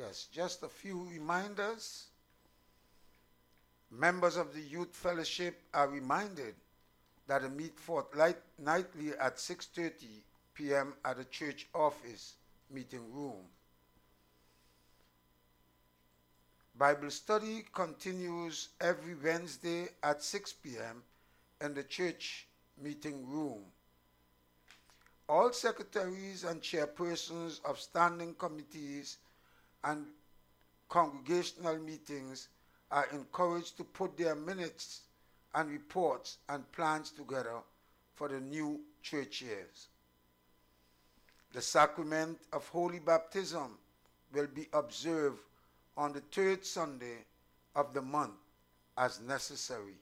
us. Just a few reminders. Members of the Youth Fellowship are reminded that they meet fortnightly at 6:30 p.m. at the church office meeting room. Bible study continues every Wednesday at 6 p.m. in the church meeting room. All secretaries and chairpersons of standing committees and congregational meetings are encouraged to put their minutes and reports and plans together for the new church years. The sacrament of Holy Baptism will be observed on the third Sunday of the month as necessary.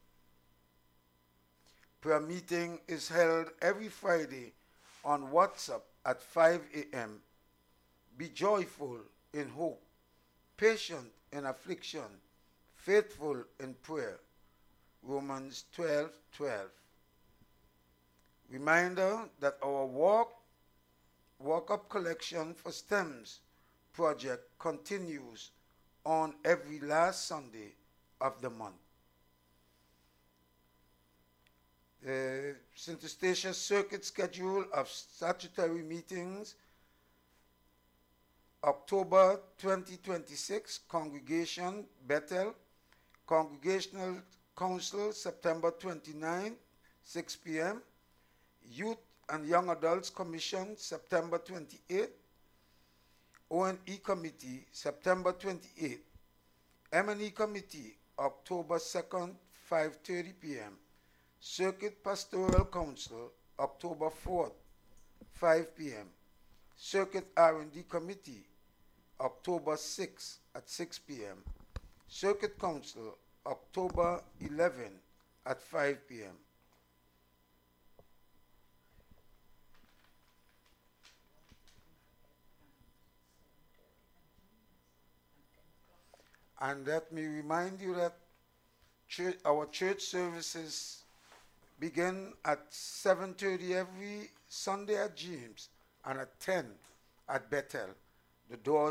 Prayer meeting is held every Friday on WhatsApp at 5 a.m. Be joyful in hope, patient in affliction, faithful in prayer. Romans 12:12. Reminder that our Walk Up Collection for STEMS project continues on every last Sunday of the month. The St. Eustatius Circuit schedule of statutory meetings: October 2026, Congregation Bethel, Congregational Council September 29, 6 p.m., Youth and Young Adults Commission September 28, O&E Committee September 28, M&E Committee October 2nd, 5:30 p.m., Circuit Pastoral Council October 4th, 5 p.m., Circuit R&D Committee October 6th at 6 p.m., Circuit Council October 11 at 5 p.m. And let me remind you that our church services begin at 7:30 every Sunday at James and at 10 at Bethel. The doors